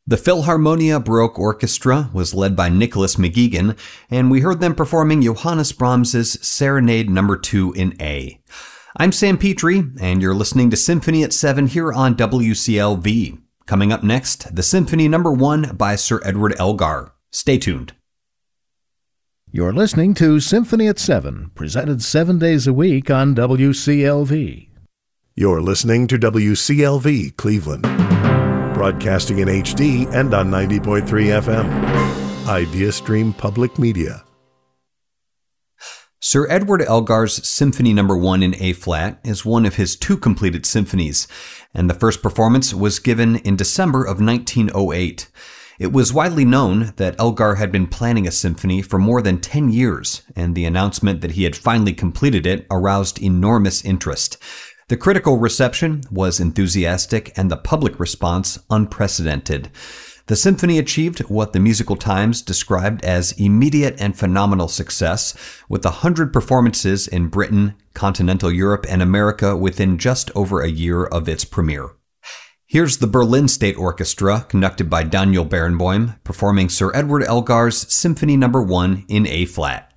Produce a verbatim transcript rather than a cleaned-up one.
The Philharmonia Baroque Orchestra was led by Nicholas McGuigan, and we heard them performing Johannes Brahms's Serenade Number two in A. I'm Sam Petrie, and you're listening to Symphony at seven here on W C L V. Coming up next, the Symphony Number one by Sir Edward Elgar. Stay tuned. You're listening to Symphony at seven, presented seven days a week on W C L V. You're listening to W C L V Cleveland, broadcasting in H D and on ninety point three F M. IdeaStream Public Media. Sir Edward Elgar's Symphony Number one in A-flat is one of his two completed symphonies, and the first performance was given in December of nineteen oh eight. It was widely known that Elgar had been planning a symphony for more than ten years, and the announcement that he had finally completed it aroused enormous interest. The critical reception was enthusiastic and the public response unprecedented. The symphony achieved what the Musical Times described as immediate and phenomenal success, with a hundred performances in Britain, continental Europe, and America within just over a year of its premiere. Here's the Berlin State Orchestra, conducted by Daniel Barenboim, performing Sir Edward Elgar's Symphony Number one in A-flat.